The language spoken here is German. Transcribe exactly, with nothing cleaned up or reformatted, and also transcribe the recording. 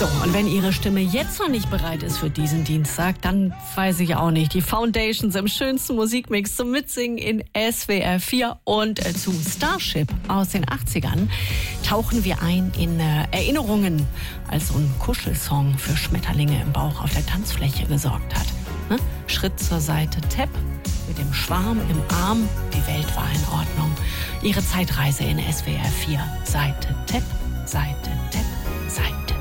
So, und wenn Ihre Stimme jetzt noch nicht bereit ist für diesen Dienstag, dann weiß ich auch nicht. Die Foundations im schönsten Musikmix zum Mitsingen in S W R vier und äh, zu Starship aus den achtzigern tauchen wir ein in äh, Erinnerungen, als so ein Kuschelsong für Schmetterlinge im Bauch auf der Tanzfläche gesorgt hat. Ne? Schritt zur Seite, Tap mit dem Schwarm im Arm, die Welt war in Ordnung. Ihre Zeitreise in S W R vier. Seite, Tap, Seite, Tap, Seite.